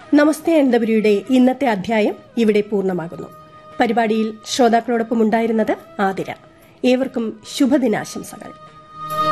നമസ്തേ അനന്തപുരിയുടെ ഇന്നത്തെ അധ്യായം ഇവിടെ പൂർണ്ണമാകുന്നു. പരിപാടിയിൽ ശ്രോതാക്കളോടൊപ്പം ഉണ്ടായിരുന്നത് ആതിര. ഏവർക്കും ശുഭദിനാശംസകൾ.